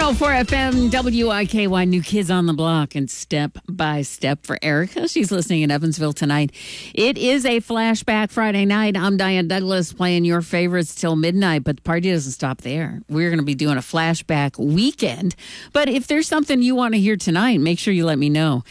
104 FM, WIKY, New Kids on the Block, and Step by Step for Erica. She's listening in Evansville tonight. It is a flashback Friday night. I'm Diane Douglas playing your favorites till midnight, but the party doesn't stop there. We're going to be doing a flashback weekend. But if there's something you want to hear tonight, make sure you let me know.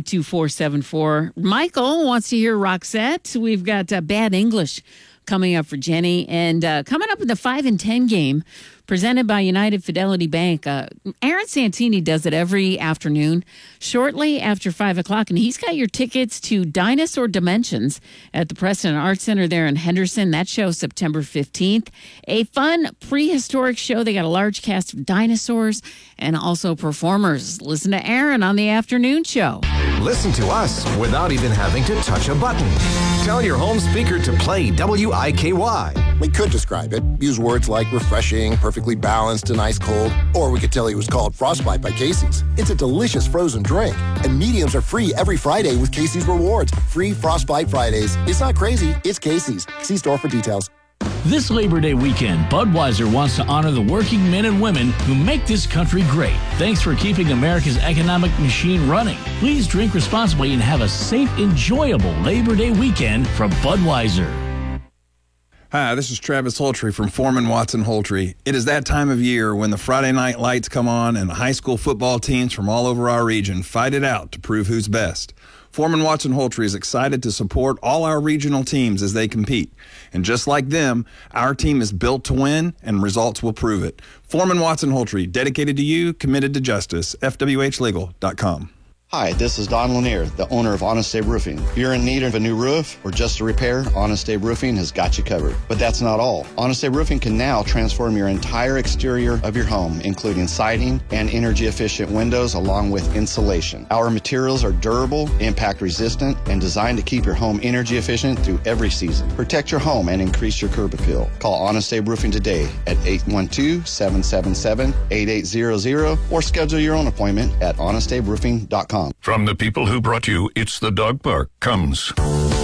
82474. Michael wants to hear Roxette. We've got Bad English coming up for Jenny. And coming up in the 5 and 10 game, presented by United Fidelity Bank. Aaron Santini does it every afternoon, shortly after 5 o'clock. And he's got your tickets to Dinosaur Dimensions at the Preston Arts Center there in Henderson. That show September 15th. A fun prehistoric show. They got a large cast of dinosaurs and also performers. Listen to Aaron on the afternoon show. Listen to us without even having to touch a button. Tell your home speaker to play WIKY. We could describe it. Use words like refreshing, perfectly balanced, and ice cold. Or we could tell you it was called Frostbite by Casey's. It's a delicious frozen drink. And mediums are free every Friday with Casey's Rewards. Free Frostbite Fridays. It's not crazy. It's Casey's. See store for details. This Labor Day weekend, Budweiser wants to honor the working men and women who make this country great. Thanks for keeping America's economic machine running. Please drink responsibly and have a safe, enjoyable Labor Day weekend from Budweiser. Hi, this is Travis Holtry from Foreman Watson Holtry. It is that time of year when the Friday night lights come on and the high school football teams from all over our region fight it out to prove who's best. Foreman Watson Holtry is excited to support all our regional teams as they compete. And just like them, our team is built to win, and results will prove it. Foreman Watson Holtry, dedicated to you, committed to justice. FWHlegal.com. Hi, this is Don Lanier, the owner of Honest Abe Roofing. If you're in need of a new roof or just a repair, Honest Abe Roofing has got you covered. But that's not all. Honest Abe Roofing can now transform your entire exterior of your home, including siding and energy-efficient windows along with insulation. Our materials are durable, impact-resistant, and designed to keep your home energy-efficient through every season. Protect your home and increase your curb appeal. Call Honest Abe Roofing today at 812-777-8800 or schedule your own appointment at honestaberoofing.com. From the people who brought you It's the Dog Park comes